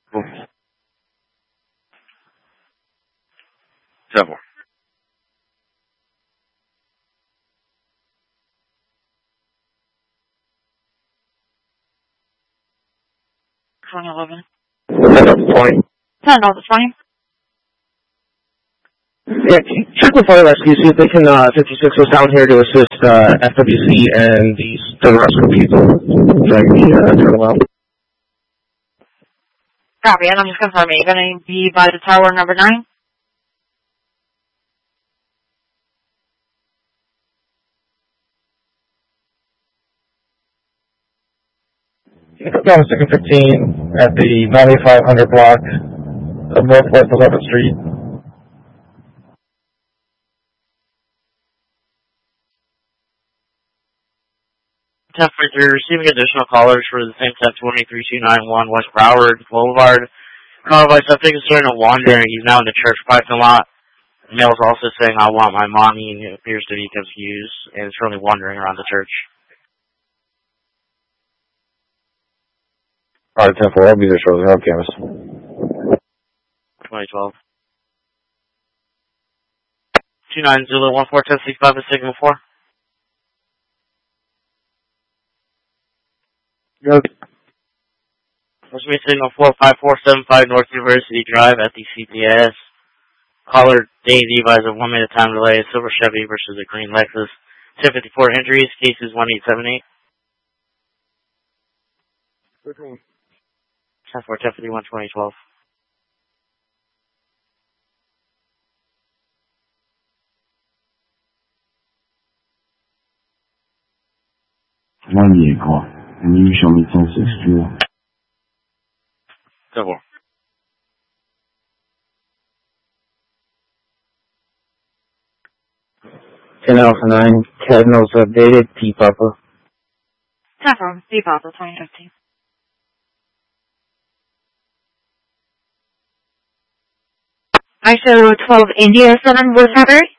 10-4. Point. 10, all the fine. Yeah, check with Fire Rescue, see if they can, 56 was down here to assist, FWC and the rescue people. Trying to turn them out. Copy, and I'm just confirming. You're going to be by the tower number 9? Down to second 15 at the 9500 block of Northwest 11th Street. 10-4, you're receiving additional callers for the same 10-23-291 West Broward Boulevard. Caller by subject concerning a wandering. He's now in the church parking lot. The male is also saying, "I want my mommy," and he appears to be confused and is currently wandering around the church. Alright, 10-4, I'll be there shortly. I'll canvas. 2012. 29 Zulu 14-10-65 is signal 4. Good. Supposed to be signal 45475 North University Drive at the CPS. Caller Dave advised of 1 minute time delay, a silver Chevy versus a green Lexus. 1054 injuries, cases 1878. 10-4, 1051, 2012. Can you show me 10-6 10-4. Alpha 9, Cardinals updated, P Papa. 10-4, be Papa, 2015. I show 12 India 7 was Saturday.